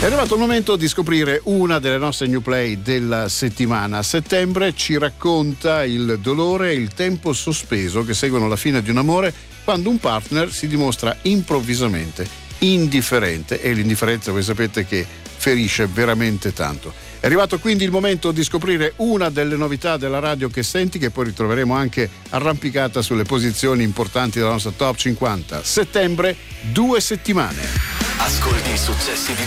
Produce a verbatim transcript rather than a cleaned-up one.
È arrivato il momento di scoprire una delle nostre new play della settimana. A settembre ci racconta il dolore e il tempo sospeso che seguono la fine di un amore quando un partner si dimostra improvvisamente indifferente, e l'indifferenza voi sapete che ferisce veramente tanto. È arrivato quindi il momento di scoprire una delle novità della radio che senti, che poi ritroveremo anche arrampicata sulle posizioni importanti della nostra Top cinquanta. Settembre, due settimane. Ascolti i successi di